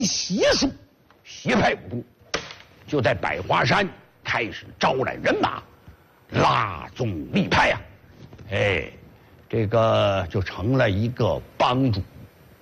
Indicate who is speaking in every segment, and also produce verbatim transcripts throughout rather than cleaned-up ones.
Speaker 1: 习术，邪派武功，就在百花山开始招揽人马，拉宗立派呀、啊，哎，这个就成了一个帮主。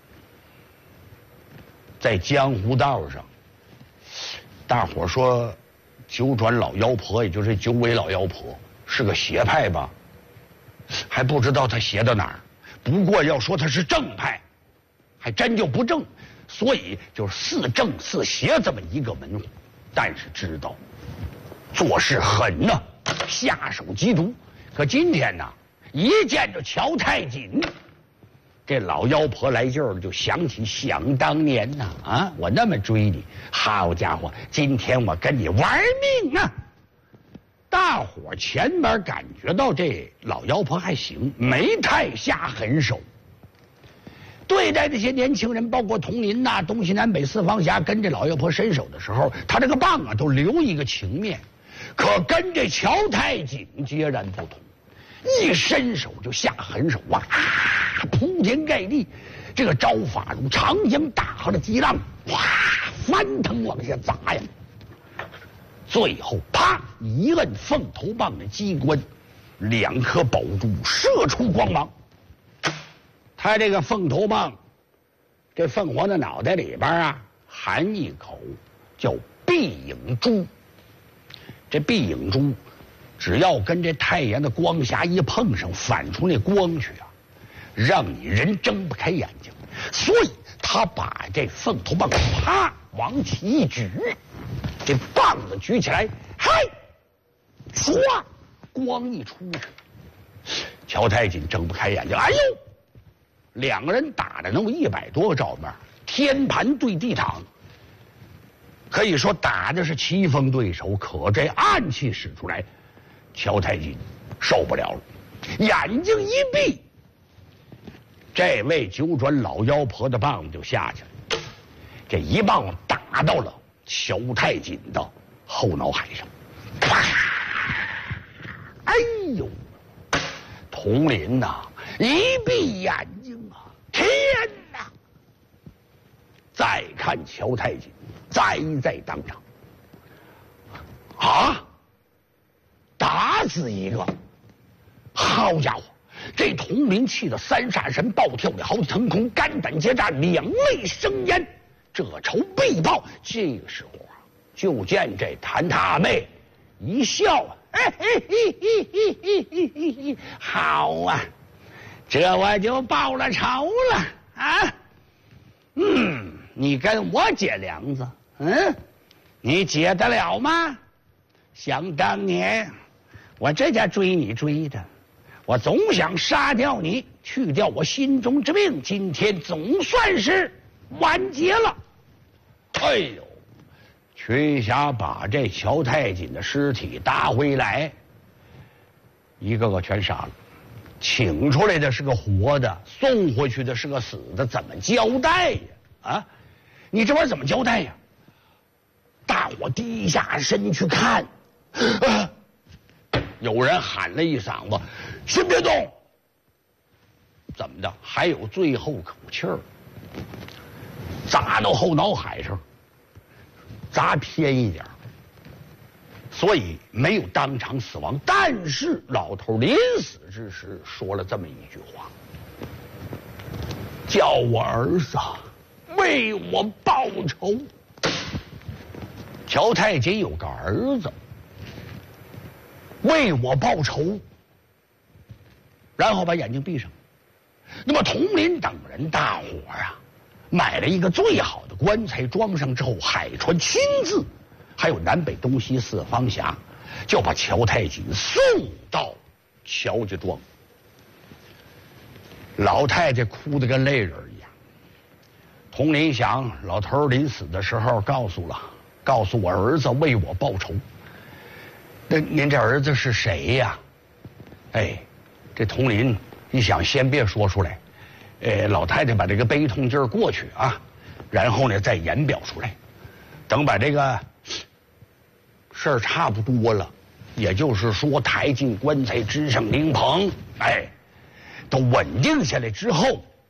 Speaker 1: 在江湖道上，大伙说九转老妖婆，也就是九尾老妖婆，是个邪派吧？还不知道他邪到哪儿。不过要说他是正派，还真就不正，所以就是似正似邪这么一个文化。但是知道做事狠呐、啊，下手极毒。可今天呢，一见着乔太锦，这老妖婆来劲儿了，就想起想当年呐，啊，我那么追你，好家伙，今天我跟你玩命啊！大伙前面感觉到这老妖婆还行，没太下狠手。对待那些年轻人，包括佟林呐、东西南北四方侠，跟这老妖婆伸手的时候，他这个棒啊都留一个情面。可跟这乔太锦截然不同，一伸手就下狠手啊，铺天盖地，这个招法如长江大河的激浪，哇，翻腾往下砸呀。最后啪一摁凤头棒的机关，两颗宝珠射出光芒。他这个凤头棒，这凤凰的脑袋里边啊含一口叫碧影珠。这碧影珠只要跟这太阳的光霞一碰上，反出那光去啊，让你人睁不开眼睛。所以他把这凤头棒啪往起一举，这棒子举起来，嗨，唰，光一出去，乔太锦睁不开眼睛，哎呦，两个人打了能有一百多个照面，天盘对地躺。可以说打的是棋逢对手，可这暗器使出来，乔太锦受不了了，眼睛一闭，这位九转老妖婆的棒就下去了，这一棒打到了乔太锦的后脑海上，啪！哎呦，佟林呐，一闭眼睛啊，天哪！再看乔太锦，栽在当场。啊！打死一个！好家伙，这佟林气得三煞神暴跳了好几层空，肝胆结扎，两泪生烟。这仇必报。这个时候啊，就见这谭大妹一笑啊，嘿嘿嘿嘿嘿嘿嘿嘿，好啊，这我就报了仇了啊！嗯，你跟我结梁子，嗯，你结得了吗？想当年，我这家追你追的，我总想杀掉你，去掉我心中之病，今天总算是完结了。哎呦，群侠把这乔太锦的尸体搭回来，一个个全杀了。请出来的是个活的，送回去的是个死的，怎么交代呀？啊，你这玩意儿怎么交代呀？大伙低下身去看，啊，有人喊了一嗓子：“先别动！”怎么的？还有最后口气儿，砸到后脑海上，砸偏一点，所以没有当场死亡。但是老头临死之时说了这么一句话：“叫我儿子为我报仇。”乔太锦有个儿子，为我报仇，然后把眼睛闭上。那么佟林等人大伙啊，买了一个最好的棺材，装上之后，海川亲自，还有南北东西四方侠，就把乔太锦送到乔家庄。老太太哭得跟泪人一样。佟林想，老头临死的时候告诉了，告诉我儿子为我报仇。那您这儿子是谁呀？哎，这佟林一想，先别说出来，呃，老太太把这个悲痛劲儿过去啊，然后呢再言表出来。等把这个事儿差不多了，也就是说抬进棺材支上灵棚，哎，都稳定下来之后，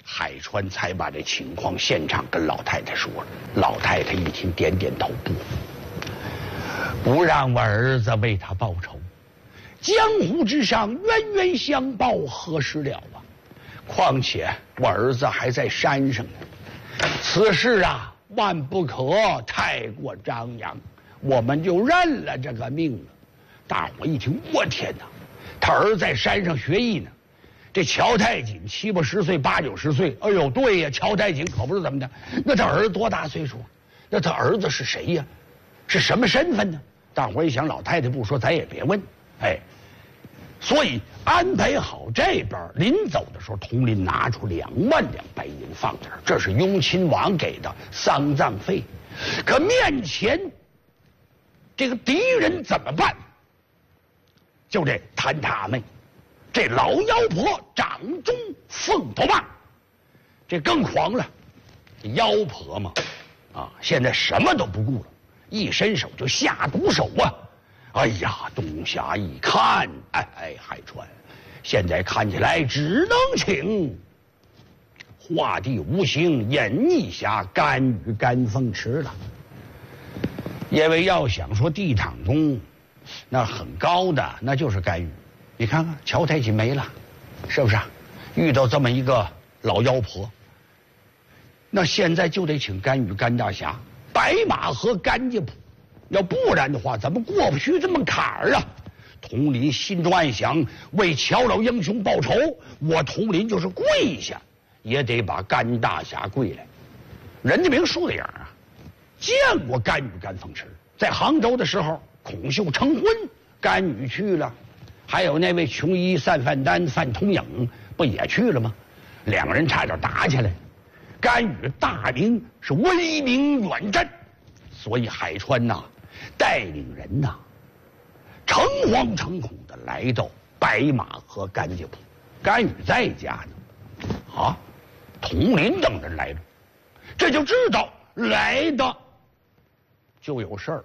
Speaker 1: 海川才把这情况现场跟老太太说了。老太太一听，点点头，不，不让我儿子为他报仇。江湖之上冤冤相报何时了啊？况且我儿子还在山上呢，此事啊万不可太过张扬，我们就认了这个命了。大伙一听，我天哪，他儿子在山上学艺呢。这乔太锦七八十岁八九十岁，哎呦，对呀，乔太锦可不是怎么的。那他儿子多大岁数？那他儿子是谁呀？是什么身份呢？大伙一想，老太太不说，咱也别问。哎，所以安排好这边，临走的时候，佟林拿出两万两白银放这儿，这是雍亲王给的丧葬费。可面前这个敌人怎么办？就这坍塌妹，这老妖婆掌中凤头棒，这更狂了。妖婆嘛，啊，现在什么都不顾了，一伸手就下毒手啊！哎呀，东侠一看，哎哎，海川，现在看起来只能请画地无形演义侠甘于甘凤池了。因为要想说地堂中那很高的，那就是甘于。你看看乔太锦没了，是不是啊？遇到这么一个老妖婆，那现在就得请甘于甘大侠，白马河甘家谱。要不然的话，咱们过不去这么坎儿啊！佟林心中暗想，为乔老英雄报仇，我佟林就是跪下也得把甘大侠跪来。任家明树的影啊，见过甘于甘凤池，在杭州的时候，孔秀成婚，甘于去了，还有那位穷医散范丹范同影不也去了吗？两个人差点打起来。甘于大名是威名远震，所以海川呐、啊，带领人呐、啊，诚惶诚恐的来到白马河甘家铺。甘于在家呢，啊，佟林等人来了，这就知道来的就有事儿。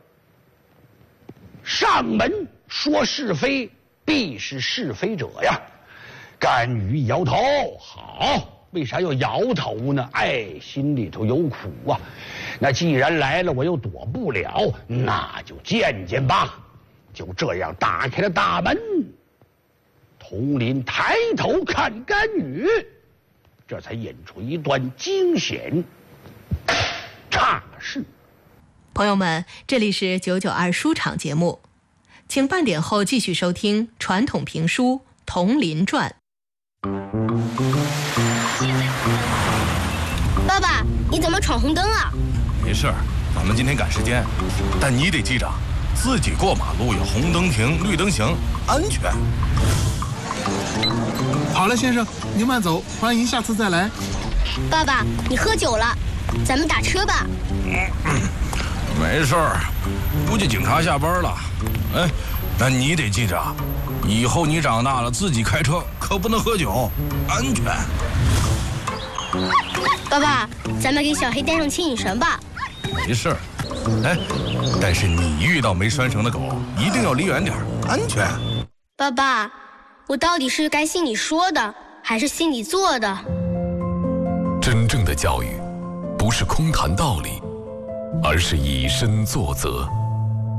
Speaker 1: 上门说是非，必是是非者呀。甘于摇头，好。为啥要摇头呢？哎，心里头有苦啊。那既然来了，我又躲不了，那就见见吧。就这样打开了大门，佟林抬头看甘于，这才引出一段惊险岔事。
Speaker 2: 朋友们，这里是九九二书场节目，请半点后继续收听传统评书《佟林传》。
Speaker 3: 爸爸，你怎么闯红灯啊？
Speaker 4: 没事，咱们今天赶时间，但你得记着，自己过马路有红灯停，绿灯行，安全。
Speaker 5: 好了，先生，您慢走，欢迎下次再来。
Speaker 3: 爸爸，你喝酒了，咱们打车吧。
Speaker 4: 嗯，没事儿，估计警察下班了。哎，但你得记着，以后你长大了自己开车可不能喝酒，安全。
Speaker 3: 爸爸，咱们给小黑带上牵引绳吧。
Speaker 4: 没事，哎，但是你遇到没拴绳的狗，一定要离远点，安全。
Speaker 3: 爸爸，我到底是该信你说的，还是信你做的？
Speaker 6: 真正的教育，不是空谈道理，而是以身作则。